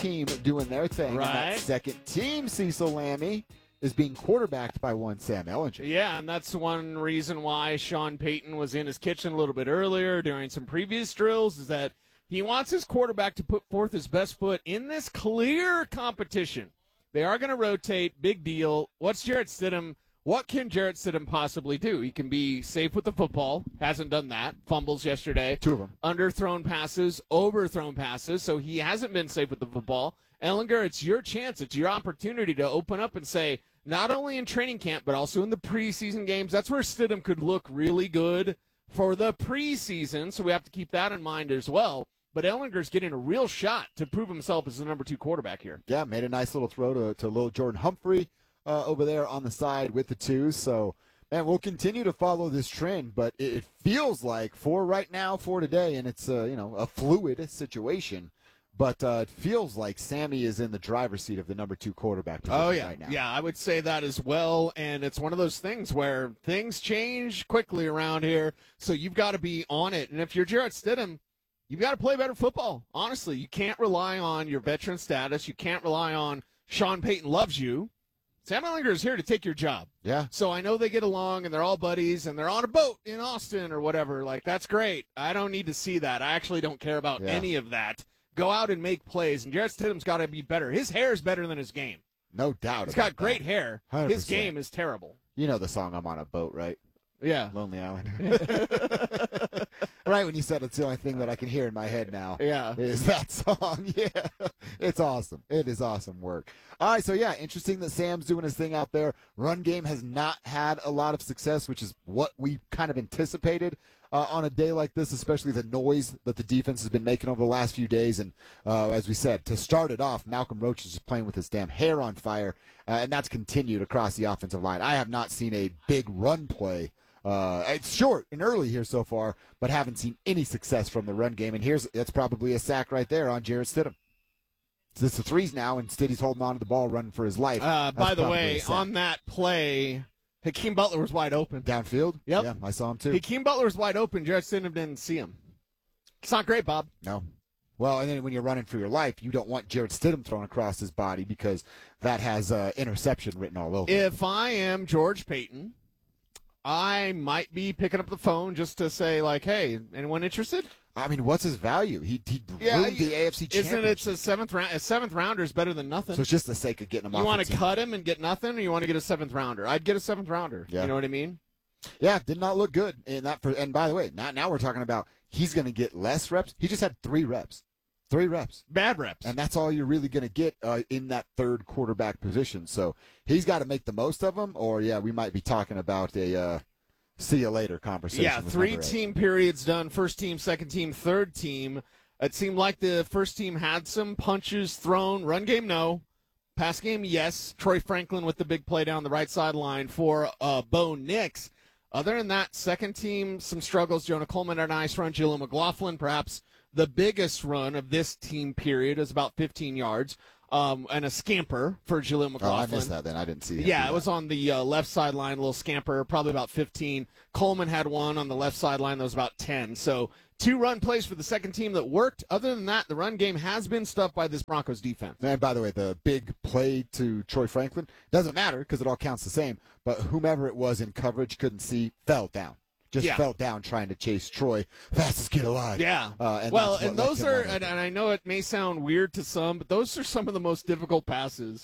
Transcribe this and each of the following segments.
team doing their thing. Right. And that second team, Cecil Lammey, is being quarterbacked by one Sam Ehlinger. Yeah, and that's one reason why Sean Payton was in his kitchen a little bit earlier during some previous drills, is that he wants his quarterback to put forth his best foot in this clear competition. They are going to rotate. Big deal. What's Jarrett Stidham? What can Jarrett Stidham possibly do? He can be safe with the football. Hasn't done that. Fumbles yesterday. 2 of them. Underthrown passes, overthrown passes. So he hasn't been safe with the football. Ehlinger, it's your chance. It's your opportunity to open up and say, not only in training camp, but also in the preseason games. That's where Stidham could look really good for the preseason. So we have to keep that in mind as well. But Ehlinger's getting a real shot to prove himself as the number 2 quarterback here. Yeah, made a nice little throw to little Jordan Humphrey over there on the side with the 2. So, man, we'll continue to follow this trend, but it feels like for today, and it's a fluid situation, but it feels like Sammy is in the driver's seat of the number 2 quarterback position right now. Yeah, I would say that as well, and it's one of those things where things change quickly around here, so you've got to be on it. And if you're Jarrett Stidham, you've got to play better football. Honestly, you can't rely on your veteran status. You can't rely on Sean Payton loves you. Sam Ehlinger is here to take your job. Yeah. So I know they get along and they're all buddies and they're on a boat in Austin or whatever. Like, that's great. I don't need to see that. I actually don't care about any of that. Go out and make plays. And Jarrett Stidham's got to be better. His hair is better than his game. No doubt. He's got great hair. 100%. His game is terrible. You know the song "I'm on a Boat," right? Yeah. Lonely Island. Right when you said it's the only thing that I can hear in my head now. Yeah. Is that song. Yeah. It's awesome. It is awesome work. All right, so yeah, interesting that Sam's doing his thing out there. Run game has not had a lot of success, which is what we kind of anticipated on a day like this, especially the noise that the defense has been making over the last few days. And as we said, to start it off, Malcolm Roach is just playing with his damn hair on fire, and that's continued across the offensive line. I have not seen a big run play. It's short and early here so far, but haven't seen any success from the run game. And that's probably a sack right there on Jarrett Stidham. It's the 3s now, and Stidham's holding on to the ball, running for his life. By the way, on that play, Hakeem Butler was wide open. Downfield? Yep. Yeah, I saw him too. Hakeem Butler was wide open. Jarrett Stidham didn't see him. It's not great, Bob. No. Well, and then when you're running for your life, you don't want Jarrett Stidham thrown across his body because that has interception written all over it. If I am George Payton, I might be picking up the phone just to say, like, hey, anyone interested? I mean, what's his value? He ruined the AFC Championship. Isn't it a seventh round? A seventh rounder is better than nothing. So it's just the sake of getting him off. You want the to team. cut him and get nothing, or you want to get a 7th rounder? I'd get a 7th rounder. Yeah. You know what I mean? Yeah, did not look good. And by the way, now we're talking about he's going to get less reps. He just had 3 reps. 3 reps. Bad reps. And that's all you're really going to get in that 3rd quarterback position. So he's got to make the most of them, or, yeah, we might be talking about a see you later conversation. Yeah, 3 team periods done. First team, second team, third team. It seemed like the first team had some punches thrown. Run game, no. Pass game, yes. Troy Franklin with the big play down the right sideline for Bo Nix. Other than that, second team, some struggles. Jonah Coleman had a nice run. Jaleel McLaughlin, perhaps the biggest run of this team period, is about 15 yards. And a scamper for Jaleel McLaughlin. Oh, I missed that then. I didn't see that. Yeah, it was on the left sideline, a little scamper, probably about 15. Coleman had one on the left sideline that was about 10. So 2 run plays for the second team that worked. Other than that, the run game has been stuffed by this Broncos defense. And by the way, the big play to Troy Franklin doesn't matter because it all counts the same. But whomever it was in coverage couldn't see, fell down. Fell down trying to chase Troy. Fastest kid alive. Yeah. And those are, and I know it may sound weird to some, but those are some of the most difficult passes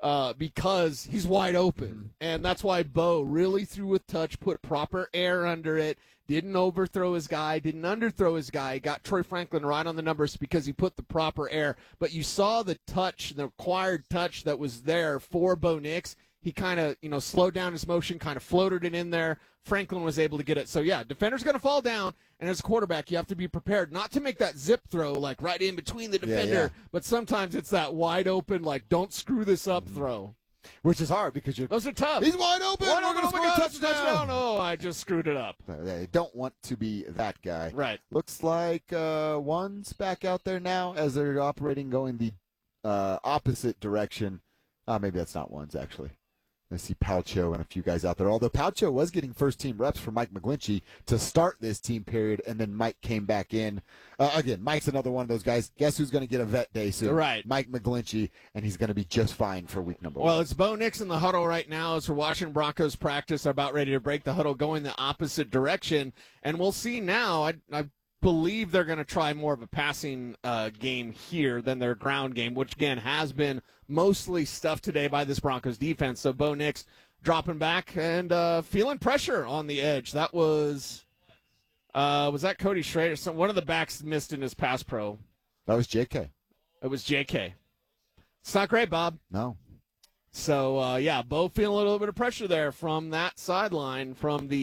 because he's wide open. And that's why Bo really threw with touch, put proper air under it, didn't overthrow his guy, didn't underthrow his guy, got Troy Franklin right on the numbers because he put the proper air. But you saw the touch, the required touch that was there for Bo Nix. He kind of, slowed down his motion, kind of floated it in there. Franklin was able to get it. So, yeah, defender's going to fall down, and as a quarterback, you have to be prepared not to make that zip throw, like right in between the defender, but sometimes it's that wide open, like, don't screw this up throw. Which is hard because those are tough. He's wide open. We're going to score a touchdown. Oh, I just screwed it up. They don't want to be that guy. Right. Looks like one's back out there now as they're operating, going the opposite direction. Maybe that's not one's, actually. I see Palcho and a few guys out there. Although Palcho was getting first-team reps for Mike McGlinchey to start this team period, and then Mike came back in. Again, Mike's another one of those guys. Guess who's going to get a vet day soon? Right. Mike McGlinchey, and he's going to be just fine for week number 1. Well, it's Bo Nix in the huddle right now as we're watching Broncos practice. They're about ready to break the huddle, going the opposite direction. And we'll see now. I believe they're going to try more of a passing game here than their ground game, which, again, has been mostly stuffed today by this Broncos defense. So Bo Nix dropping back and feeling pressure on the edge. That was that Cody Schrader? One of the backs missed in his pass pro. That was JK. It was JK. It's not great, Bob. No. So, Bo feeling a little bit of pressure there from that sideline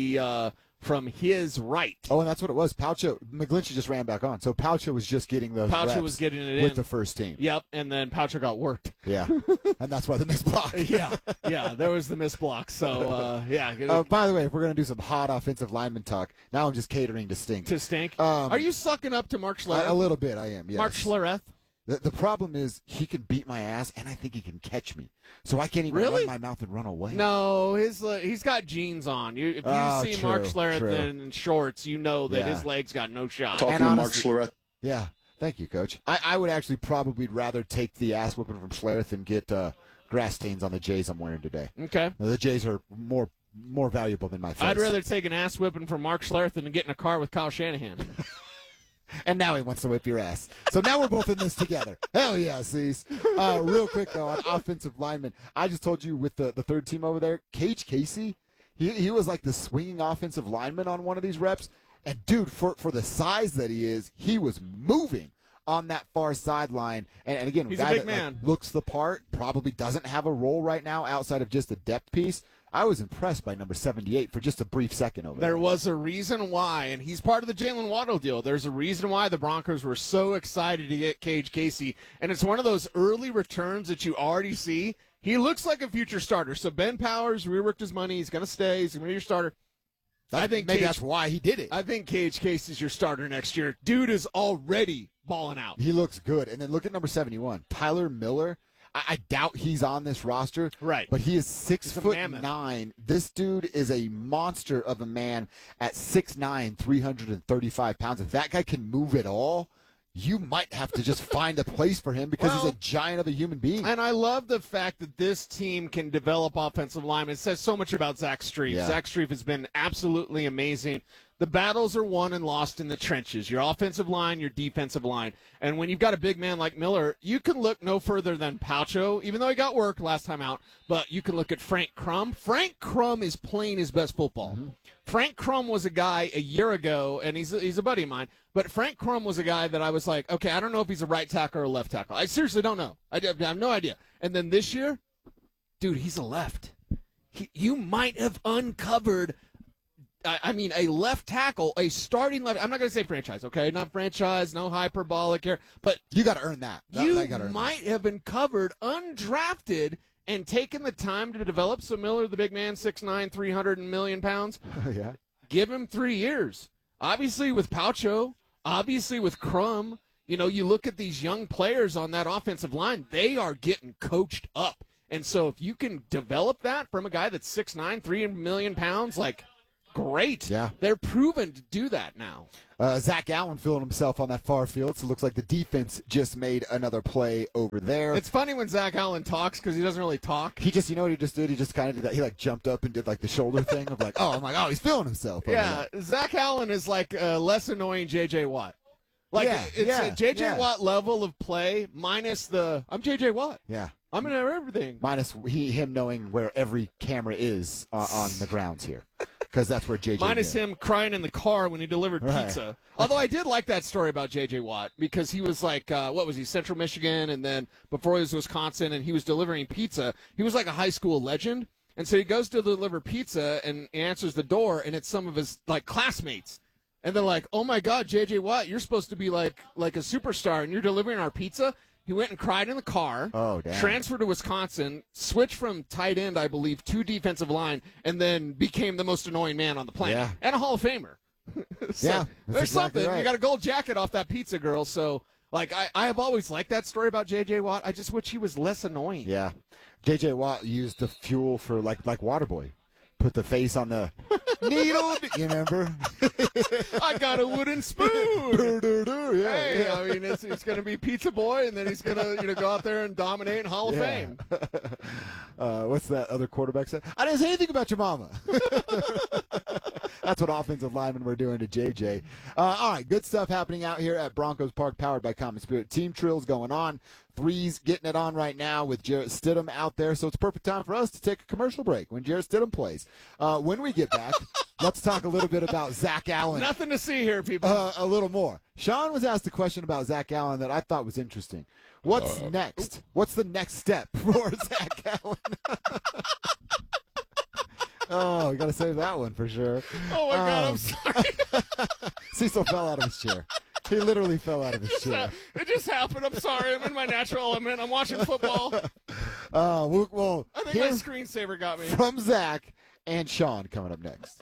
from his right. Oh, and that's what it was. McGlinchey just ran back on. So Palcho was just getting those Palcho reps was getting it with in the first team. Yep, and then Palcho got worked. Yeah, and that's why the missed block. yeah, there was the missed block. So, by the way, if we're going to do some hot offensive lineman talk, now I'm just catering to Stink. To Stink? Are you sucking up to Mark Schlereth? A little bit, I am, yes. Mark Schlereth? The problem is he can beat my ass, and I think he can catch me. So I can't even run my mouth and run away. No, he's got jeans on. If you see Mark Schlereth in shorts, you know that his legs got no shot. Talking to Mark Schlereth. Yeah, thank you, Coach. I would actually probably rather take the ass whipping from Schlereth and get grass stains on the Jays I'm wearing today. Okay. The Jays are more valuable than my face. I'd rather take an ass whipping from Mark Schlereth than get in a car with Kyle Shanahan. And now he wants to whip your ass. So now we're both in this together. Hell yeah, Cease. Real quick, though, on offensive linemen, I just told you with the third team over there, Cage Casey, he was like the swinging offensive lineman on one of these reps. And, dude, for the size that he is, he was moving on that far sideline. And again, he's a guy a big that man. Looks the part, probably doesn't have a role right now outside of just a depth piece. I was impressed by number 78 for just a brief second over there. There was a reason why, and he's part of the Jalen Waddle deal. There's a reason why the Broncos were so excited to get Cage Casey, and it's one of those early returns that you already see. He looks like a future starter. So Ben Powers reworked his money. He's going to stay. He's going to be your starter. I think maybe that's why he did it. I think Cage Casey's your starter next year. Dude is already balling out. He looks good. And then look at number 71, Tyler Miller. I doubt he's on this roster. Right. But he is 6'9". This dude is a monster of a man at 6'9", 335 pounds. If that guy can move at all, you might have to just find a place for him because he's a giant of a human being. And I love the fact that this team can develop offensive linemen. It says so much about Zach Strief. Yeah. Zach Strief has been absolutely amazing. The battles are won and lost in the trenches. Your offensive line, your defensive line. And when you've got a big man like Miller, you can look no further than Palcho, even though he got work last time out. But you can look at Frank Crum. Frank Crum is playing his best football. Mm-hmm. Frank Crum was a guy a year ago, and he's a buddy of mine, but Frank Crum was a guy that I was like, okay, I don't know if he's a right tackle or a left tackle. I seriously don't know. I have no idea. And then this year, dude, he's a left. You might have uncovered a left tackle, a starting left. I'm not going to say franchise, okay? Not franchise, no hyperbolic here. But you got to earn that. You might have uncovered undrafted and taken the time to develop. So Miller, the big man, 6'9", 300 million pounds. Yeah. Give him 3 years. Obviously with Palcho, obviously with Crum. You know, you look at these young players on that offensive line, they are getting coached up. And so if you can develop that from a guy that's 6'9", 300 million pounds, like, great. Yeah. They're proven to do that now. Zach Allen feeling himself on that far field, so it looks like the defense just made another play over there. It's funny when Zach Allen talks because he doesn't really talk. He just, you know what he just did? He just kind of did that. He, like, jumped up and did, like, the shoulder thing of, like, oh, he's feeling himself. Yeah, Zach Allen is, like, less annoying J.J. Watt. Like, it's a J.J. Watt level of play minus the, I'm J.J. Watt. Yeah. I'm going to have everything. Minus him knowing where every camera is on the grounds here. Because that's where J.J. Minus him crying in the car when he delivered pizza. Although I did like that story about J.J. Watt because he was like, what was he, Central Michigan, and then before he was Wisconsin, and he was delivering pizza. He was like a high school legend. And so he goes to deliver pizza and answers the door, and it's some of his like classmates. And they're like, oh, my God, J.J. Watt, you're supposed to be like a superstar, and you're delivering our pizza? He went and cried in the car, transferred to Wisconsin, switched from tight end, I believe, to defensive line, and then became the most annoying man on the planet. Yeah. And a Hall of Famer. So there's exactly something. Right. You got a gold jacket off that pizza girl, so Like, I have always liked that story about J.J. Watt. I just wish he was less annoying. Yeah. J.J. Watt used the fuel for, like Waterboy. Put the face on the needle. You remember? I got a wooden spoon. Yeah, Hey, yeah. I mean, it's going to be Pizza Boy, and then he's going to go out there and dominate in Hall of Fame. What's that other quarterback said? I didn't say anything about your mama. That's what offensive linemen were doing to JJ. All right, good stuff happening out here at Broncos Park, powered by Common Spirit. Team Trill's going on. Threes getting it on right now with Jarrett Stidham out there, so it's perfect time for us to take a commercial break when Jarrett Stidham plays. When we get back, let's talk a little bit about Zach Allen. Nothing to see here, people. A little more. Sean was asked a question about Zach Allen that I thought was interesting. What's next? What's the next step for Zach Allen? Oh, we got to save that one for sure. Oh, my God, I'm sorry. Cecil fell out of his chair. He literally fell out of his chair. It just happened. I'm sorry. I'm in my natural element. I'm watching football. Well, I think my screensaver got me. From Zach and Sean coming up next.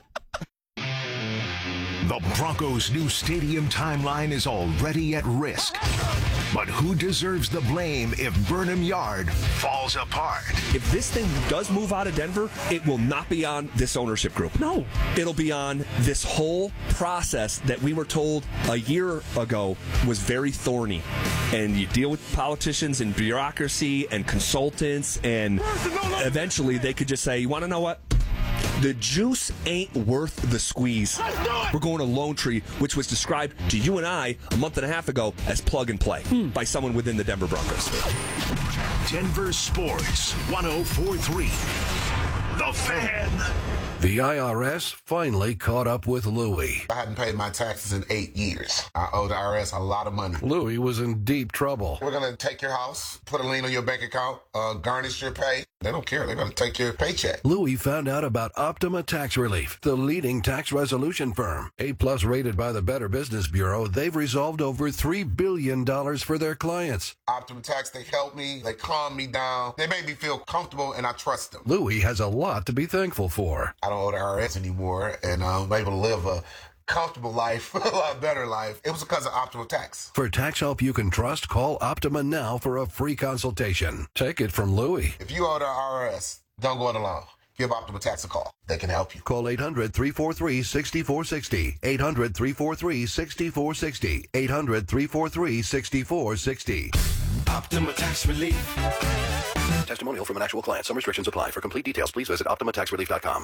The Broncos' new stadium timeline is already at risk. But who deserves the blame if Burnham Yard falls apart? If this thing does move out of Denver, it will not be on this ownership group. No. It'll be on this whole process that we were told a year ago was very thorny. And you deal with politicians and bureaucracy and consultants, and eventually they could just say, you want to know what? The juice ain't worth the squeeze. We're going to Lone Tree, which was described to you and I a month and a half ago as plug and play by someone within the Denver Broncos. Denver Sports 104.3. The Fan. The IRS finally caught up with Louie. I hadn't paid my taxes in 8 years. I owe the IRS a lot of money. Louie was in deep trouble. We're going to take your house, put a lien on your bank account, garnish your pay. They don't care. They're going to take your paycheck. Louie found out about Optima Tax Relief, the leading tax resolution firm. A-plus rated by the Better Business Bureau, they've resolved over $3 billion for their clients. Optima Tax, they help me. They calm me down. They make me feel comfortable, and I trust them. Louie has a lot to be thankful for. I don't owe the IRS anymore, and I'm able to live a comfortable life, a lot better life. It was because of Optima Tax. For tax help you can trust, call Optima now for a free consultation. Take it from Louie. If you owe the IRS, don't go it alone. Give Optima Tax a call. They can help you. Call 800-343-6460. 800-343-6460. 800-343-6460. Optima Tax Relief. Testimonial from an actual client. Some restrictions apply. For complete details, please visit OptimaTaxRelief.com.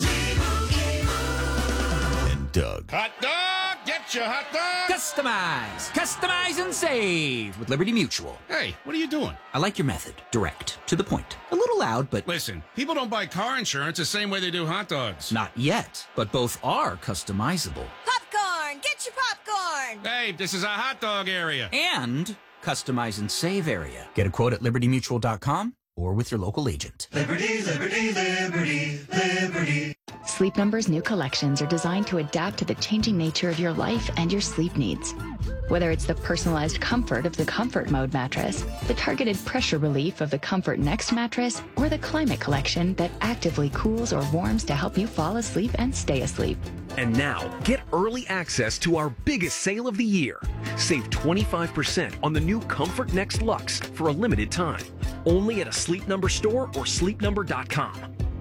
And Doug. Hot dog! Get your hot dog! Customize and save with Liberty Mutual. Hey, what are you doing? I like your method. Direct. To the point. A little loud, but... Listen, people don't buy car insurance the same way they do hot dogs. Not yet, but both are customizable. Popcorn! Get your popcorn! Hey, this is a hot dog area. And customize and save area. Get a quote at LibertyMutual.com or with your local agent. Liberty, liberty, liberty, liberty. Sleep Number's new collections are designed to adapt to the changing nature of your life and your sleep needs. Whether it's the personalized comfort of the Comfort Mode mattress, the targeted pressure relief of the Comfort Next mattress, or the Climate Collection that actively cools or warms to help you fall asleep and stay asleep. And now, get early access to our biggest sale of the year. Save 25% on the new Comfort Next Luxe for a limited time. Only at a Sleep Number store or sleepnumber.com.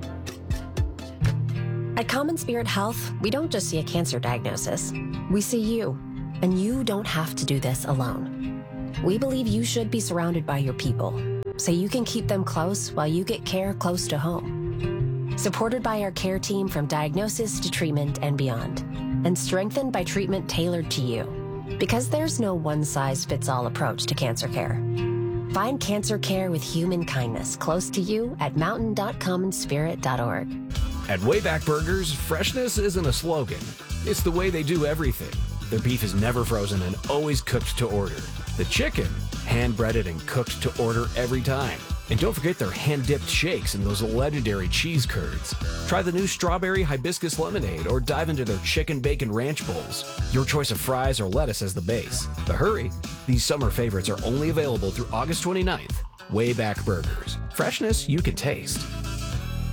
At Common Spirit Health, we don't just see a cancer diagnosis. We see you. And you don't have to do this alone. We believe you should be surrounded by your people, so you can keep them close while you get care close to home. Supported by our care team from diagnosis to treatment and beyond, and strengthened by treatment tailored to you. Because there's no one-size-fits-all approach to cancer care. Find cancer care with human kindness close to you at mountain.commonspirit.org. At Wayback Burgers, freshness isn't a slogan. It's the way they do everything. Their beef is never frozen and always cooked to order. The chicken, hand-breaded and cooked to order every time. And don't forget their hand-dipped shakes and those legendary cheese curds. Try the new strawberry hibiscus lemonade or dive into their chicken bacon ranch bowls. Your choice of fries or lettuce as the base. But hurry, these summer favorites are only available through August 29th. Wayback Burgers. Freshness you can taste.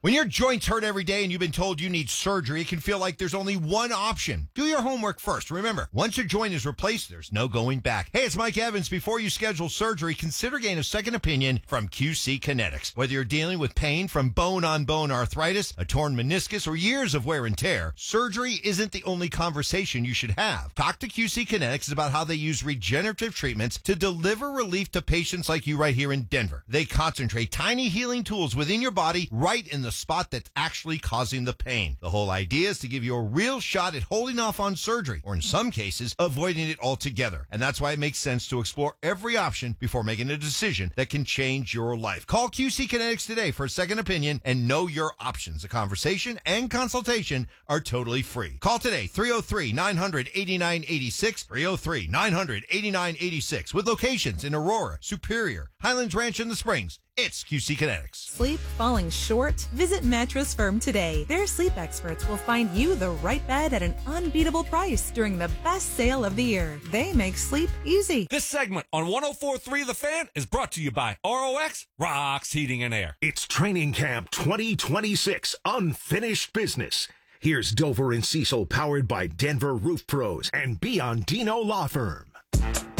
When your joints hurt every day and you've been told you need surgery, it can feel like there's only one option. Do your homework first. Remember, once your joint is replaced, there's no going back. Hey, it's Mike Evans. Before you schedule surgery, consider getting a second opinion from QC Kinetics. Whether you're dealing with pain from bone-on-bone arthritis, a torn meniscus, or years of wear and tear, surgery isn't the only conversation you should have. Talk to QC Kinetics about how they use regenerative treatments to deliver relief to patients like you right here in Denver. They concentrate tiny healing tools within your body right in the spot that's actually causing the pain. The whole idea is to give you a real shot at holding off on surgery, or in some cases, avoiding it altogether. And that's why it makes sense to explore every option before making a decision that can change your life. Call QC Kinetics today for a second opinion and know your options. A conversation and consultation are totally free. Call today, 303-900-8986, 303-900-8986, with locations in Aurora, Superior, Highlands Ranch, and the Springs. It's QC Kinetics. Sleep falling short? Visit Mattress Firm today. Their sleep experts will find you the right bed at an unbeatable price during the best sale of the year. They make sleep easy. This segment on 104.3 The Fan is brought to you by ROX Rocks Heating and Air. It's Training Camp 2026, Unfinished Business. Here's Dover and Cecil, powered by Denver Roof Pros and Biondino Law Firm.